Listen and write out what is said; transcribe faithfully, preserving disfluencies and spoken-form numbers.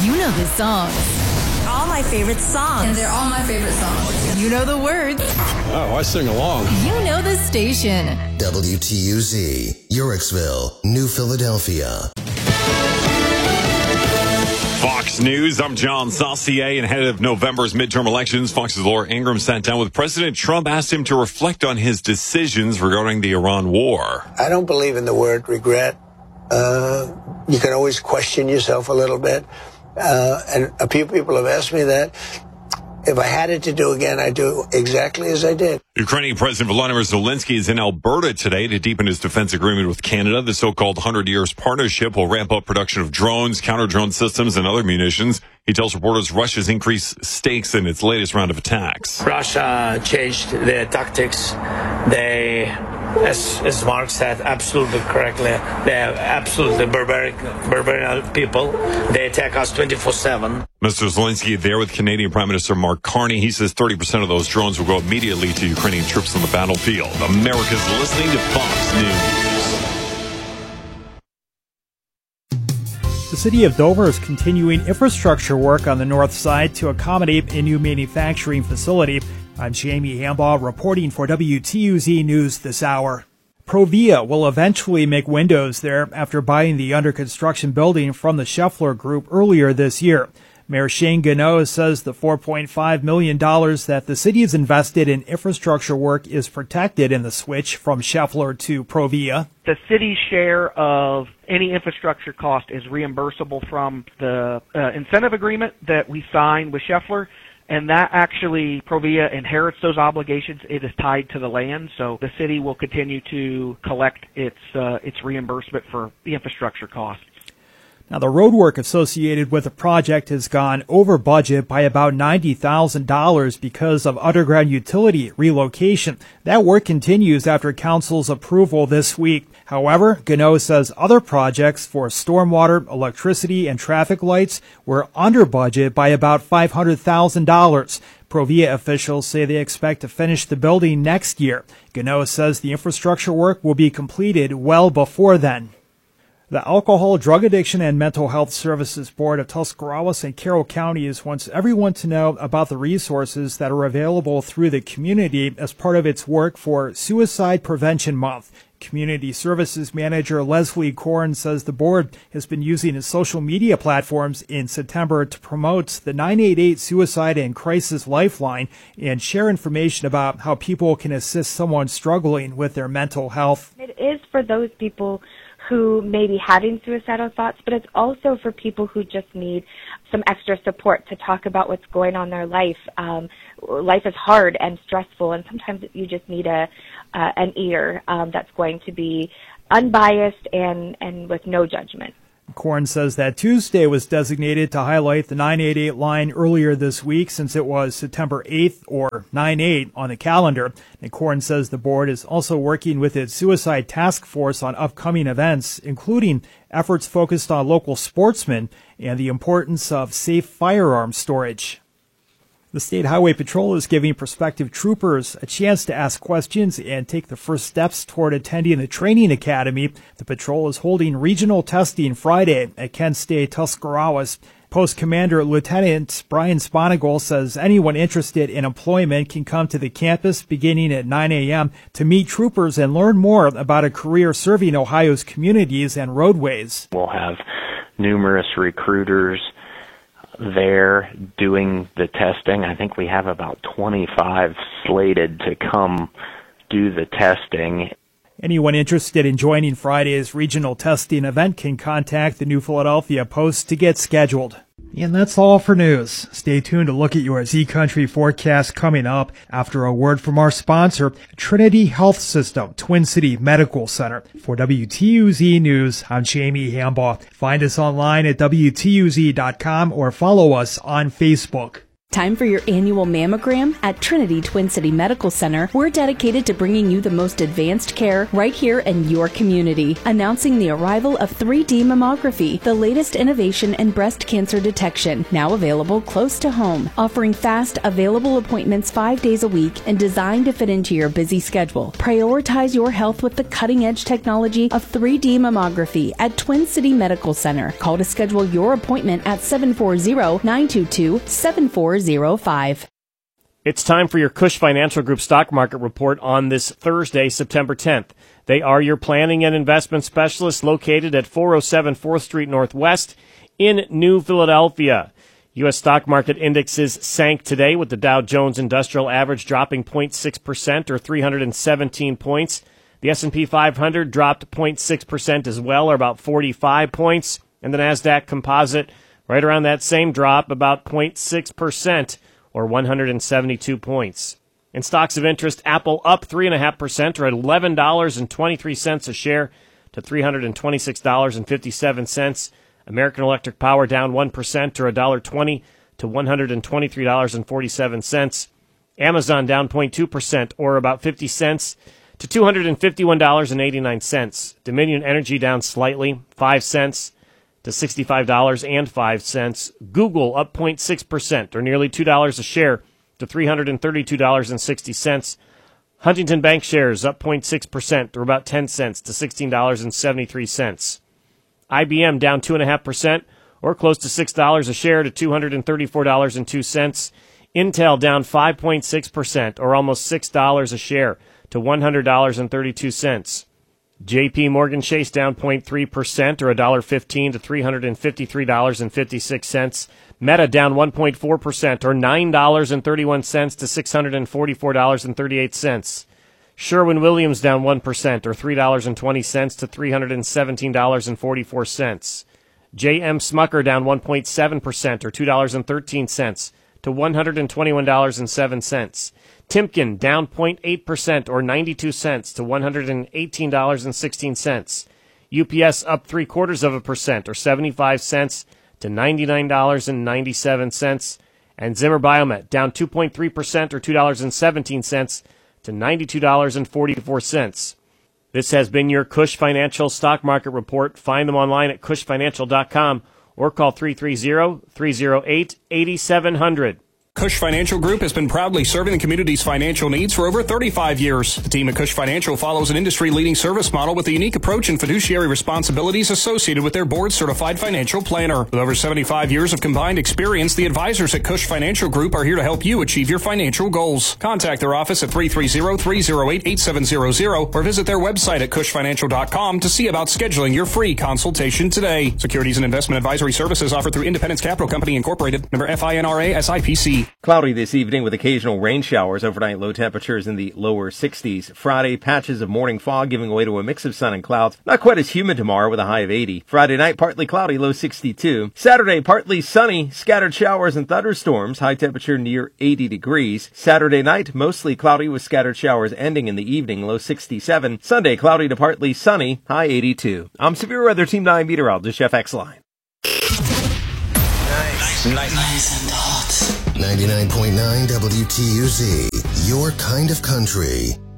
You know the songs. All my favorite songs. And they're all my favorite songs. You know the words. Oh, I sing along. You know the station. W T U Z, Yorksville, New Philadelphia. Fox News, I'm John Saucier, and ahead of November's midterm elections, Fox's Laura Ingraham sat down with President Trump, asked him to reflect on his decisions regarding the Iran war. I don't believe in the word regret. Uh, you can always question yourself a little bit. Uh, and a few people have asked me that. If I had it to do again, I'd do exactly as I did. Ukrainian President Volodymyr Zelensky is in Alberta today to deepen his defense agreement with Canada. The so-called one hundred years partnership will ramp up production of drones, counter-drone systems, and other munitions. He tells reporters Russia's increased stakes in its latest round of attacks. Russia changed their tactics. They, as, as Mark said, absolutely correctly, they are absolutely barbaric, barbarian people. They attack us twenty-four seven. Mister Zelensky there with Canadian Prime Minister Mark Carney. He says thirty percent of those drones will go immediately to Ukrainian troops on the battlefield. America's listening to Fox News. The city of Dover is continuing infrastructure work on the north side to accommodate a new manufacturing facility. I'm Jamie Hambaugh reporting for W T U Z News this hour. Provia will eventually make windows there after buying the under construction building from the Scheffler Group earlier this year. Mayor Shane Gano says the four point five million dollars that the city has invested in infrastructure work is protected in the switch from Scheffler to Provia. The city's share of any infrastructure cost is reimbursable from the uh, incentive agreement that we signed with Scheffler. And that actually, Provia inherits those obligations. It is tied to the land, so the city will continue to collect its uh, its reimbursement for the infrastructure costs. Now, the road work associated with the project has gone over budget by about ninety thousand dollars because of underground utility relocation. That work continues after council's approval this week. However, Gano says other projects for stormwater, electricity, and traffic lights were under budget by about five hundred thousand dollars. Provia officials say they expect to finish the building next year. Gano says the infrastructure work will be completed well before then. The Alcohol, Drug Addiction, and Mental Health Services Board of Tuscarawas and Carroll Counties wants everyone to know about the resources that are available through the community as part of its work for Suicide Prevention Month. Community Services Manager Leslie Korn says the board has been using its social media platforms in September to promote the nine eight eight Suicide and Crisis Lifeline and share information about how people can assist someone struggling with their mental health. It is for those people who may be having suicidal thoughts, but it's also for people who just need some extra support to talk about what's going on in their life. Um, life is hard and stressful, and sometimes you just need a uh, an ear um, that's going to be unbiased and, and with no judgment. Korn says that Tuesday was designated to highlight the nine eight eight line earlier this week since it was September eighth or nine eight on the calendar. And Korn says the board is also working with its suicide task force on upcoming events, including efforts focused on local sportsmen and the importance of safe firearm storage. The State Highway Patrol is giving prospective troopers a chance to ask questions and take the first steps toward attending the training academy. The patrol is holding regional testing Friday at Kent State Tuscarawas. Post Commander Lieutenant Brian Sponigal says anyone interested in employment can come to the campus beginning at nine a.m. to meet troopers and learn more about a career serving Ohio's communities and roadways. We'll have numerous recruiters there doing the testing. I think we have about twenty-five slated to come do the testing. Anyone interested in joining Friday's regional testing event can contact the New Philadelphia Post to get scheduled. And that's all for news. Stay tuned to look at your Z Country forecast coming up after a word from our sponsor, Trinity Health System, Twin City Medical Center. For W T U Z News, I'm Jamie Hambaugh. Find us online at W T U Z dot com or follow us on Facebook. Time for your annual mammogram? At Trinity Twin City Medical Center, we're dedicated to bringing you the most advanced care right here in your community. Announcing the arrival of three D mammography, the latest innovation in breast cancer detection, now available close to home, offering fast, available appointments five days a week and designed to fit into your busy schedule. Prioritize your health with the cutting-edge technology of three D mammography at Twin City Medical Center. Call to schedule your appointment at seven four zero, nine two two, seven four zero five. It's time for your Cush Financial Group stock market report on this Thursday, September tenth. They are your planning and investment specialists located at four oh seven fourth Street Northwest in New Philadelphia. U S stock market indexes sank today with the Dow Jones Industrial Average dropping zero point six percent or three hundred seventeen points. The S and P five hundred dropped zero point six percent as well, or about forty-five points. And the NASDAQ Composite right around that same drop, about zero point six percent or one hundred seventy-two points. In stocks of interest, Apple up three point five percent or at eleven dollars and twenty-three cents a share to three hundred twenty-six dollars and fifty-seven cents. American Electric Power down one percent or one dollar twenty to one hundred twenty-three dollars and forty-seven cents. Amazon down zero point two percent or about fifty cents to two hundred fifty-one dollars and eighty-nine cents. Dominion Energy down slightly, five cents to sixty-five dollars and five cents. Google up zero point six percent or nearly two dollars a share to three hundred thirty-two dollars and sixty cents. Huntington Bank shares up zero point six percent or about ten cents to sixteen dollars and seventy-three cents. I B M down two point five percent or close to six dollars a share to two hundred thirty-four dollars and two cents. Intel down five point six percent or almost six dollars a share to one hundred dollars and thirty-two cents. J P Morgan Chase down zero point three percent or one dollar fifteen to three hundred fifty-three dollars and fifty-six cents. Meta down one point four percent or nine dollars and thirty-one cents to six hundred forty-four dollars and thirty-eight cents. Sherwin-Williams down one percent or three dollars and twenty cents to three hundred seventeen dollars and forty-four cents. J M Smucker down one point seven percent or two dollars and thirteen cents to one hundred twenty-one dollars and seven cents. Timken down zero point eight percent or ninety-two cents to one hundred eighteen dollars and sixteen cents. U P S up three quarters of a percent or seventy-five cents to ninety-nine dollars and ninety-seven cents. And Zimmer Biomet down two point three percent or two dollars and seventeen cents to ninety-two dollars and forty-four cents. This has been your Cush Financial Stock Market Report. Find them online at cush financial dot com or call three three zero, three zero eight, eight seven zero zero. Cush Financial Group has been proudly serving the community's financial needs for over thirty-five years. The team at Cush Financial follows an industry-leading service model with a unique approach and fiduciary responsibilities associated with their board-certified financial planner. With over seventy-five years of combined experience, the advisors at Cush Financial Group are here to help you achieve your financial goals. Contact their office at three three zero, three zero eight, eight seven zero zero or visit their website at cush financial dot com to see about scheduling your free consultation today. Securities and investment advisory services offered through Independence Capital Company Incorporated, member FINRA S I P C. Cloudy this evening with occasional rain showers. Overnight low temperatures in the lower sixties. Friday, patches of morning fog giving way to a mix of sun and clouds. Not quite as humid tomorrow with a high of eighty. Friday night, partly cloudy, low sixty-two. Saturday, partly sunny, scattered showers and thunderstorms. High temperature near eighty degrees. Saturday night, mostly cloudy with scattered showers ending in the evening, low sixty-seven. Sunday, cloudy to partly sunny, high eighty-two. I'm Severe Weather Team nine meteorologist Jeff Exline. Nice. Nice. Nice and hot. ninety-nine point nine W T U Z, your kind of country.